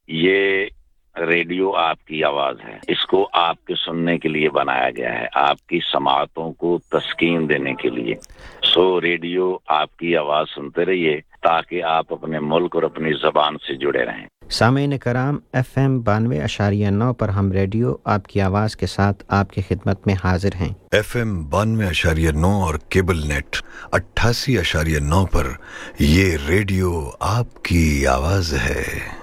ये रेडियो आपकी आवाज है, इसको आपके सुनने के लिए बनाया गया है, आपकी समाअतों को तस्कीन देने के लिए। सो रेडियो आपकी आवाज सुनते रहिए ताकि आप अपने मुल्क और अपनी ज़बान से जुड़े रहें। सामीन कराम, FM 92.9 पर हम रेडियो आपकी आवाज़ के साथ आपकी खिदमत में हाजिर हैं। FM 92.9 और केबल नेट 88.9 पर ये रेडियो आपकी आवाज़ है।